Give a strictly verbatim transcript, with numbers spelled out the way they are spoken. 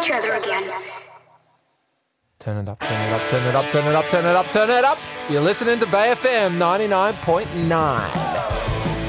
each other again. Turn it up, turn it up, turn it up, turn it up, turn it up, turn it up. You're listening to Bay F M ninety-nine point nine.